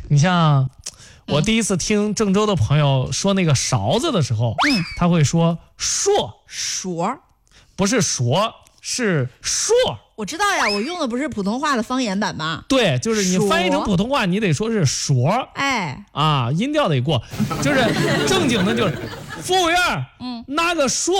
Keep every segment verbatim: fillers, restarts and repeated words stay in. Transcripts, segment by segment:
你像我第一次听郑州的朋友说那个勺子的时候，嗯，他会说硕硕， 不是硕，是硕。 我知道呀，我用的不是普通话的方言版吗？ 对，就是你翻译成普通话，你得说是硕， 哎， 啊，音调得过，就是正经的，就是服务员，嗯，拿个硕，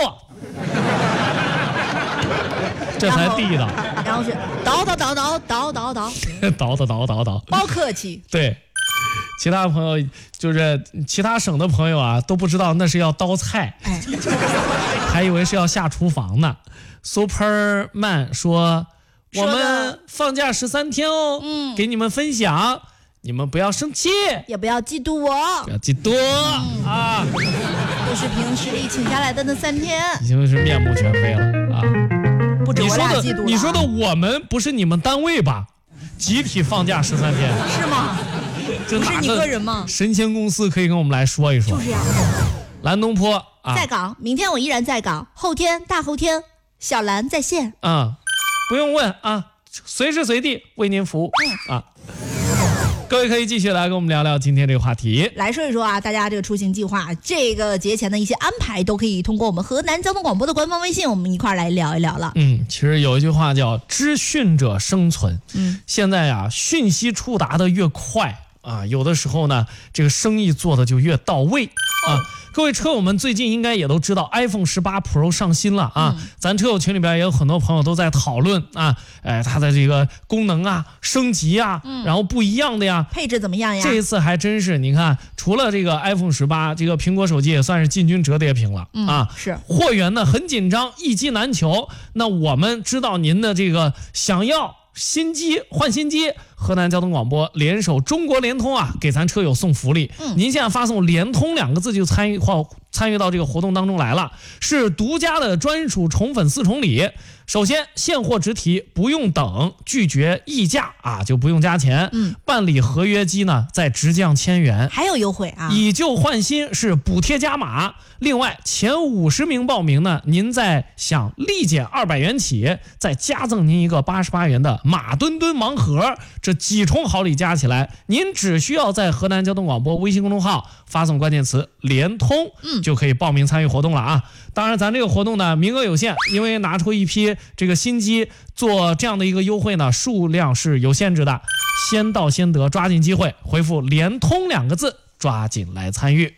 这才地道。 然后是叨叨叨叨叨叨叨， 叨叨叨叨叨， 包客气。 对，其他朋友就是其他省的朋友啊，都不知道那是要刀菜，哎，还以为是要下厨房呢。Superman 说，我们放假十三天哦，嗯，给你们分享，你们不要生气， 也不要嫉妒我， 不要嫉妒、嗯、啊， 都是凭实力请下来的那三天， 已经是面目全非了啊！ 不止我俩嫉妒了。 你说的我们不是你们单位吧？集体放假十三天是吗？不是你个人吗？ 神仙公司可以跟我们来说一说。 就是呀。 蓝东坡啊， 在岗，明天我依然在岗，后天、大后天。小兰在线啊、嗯，不用问啊，随时随地为您服务、嗯、啊。各位可以继续来跟我们聊聊今天这个话题， 来说一说啊，大家这个出行计划，这个节前的一些安排，都可以通过我们河南交通广播的官方微信，我们一块来聊一聊了。 嗯，其实有一句话叫“知讯者生存”，嗯，现在呀、啊，讯息触达的越快啊，有的时候呢，这个生意做的就越到位啊。哦，各位车友们最近应该也都知道 iPhone 十八 Pro 上新了啊、嗯，咱车友群里边也有很多朋友都在讨论啊，哎，它的这个功能啊、升级啊、嗯，然后不一样的呀， 配置怎么样呀？ 这一次还真是，你看，除了这个 iPhone 十八，这个苹果手机也算是进军折叠屏了、嗯、啊， 是货源呢很紧张，一机难求。那我们知道您的这个想要新机换新机，河南交通广播联手中国联通啊，给咱车友送福利。嗯，您现在发送联通两个字就参与或参与到这个活动当中来了，是独家的专属宠粉四重礼。首先现货直提，不用等，拒绝议价啊，就不用加钱。嗯，办理合约机呢，再直降千元， 还有优惠啊！ 以旧换新是补贴加码。另外前五十名报名呢，您再享立减二百元起，再加赠您一个八十八元的马墩墩盲盒。这几重好礼加起来，您只需要在河南交通广播微信公众号发送关键词联通，嗯，就可以报名参与活动了啊。当然咱这个活动呢名额有限，因为拿出一批这个新机做这样的一个优惠呢，数量是有限制的，先到先得，抓紧机会，回复联通两个字，抓紧来参与。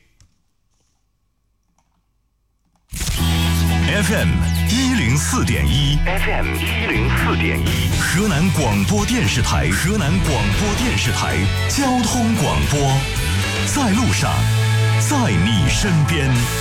F M 一零四点一 ，F M 一零四点一，河南广播电视台，河南广播电视台交通广播，在路上，在你身边。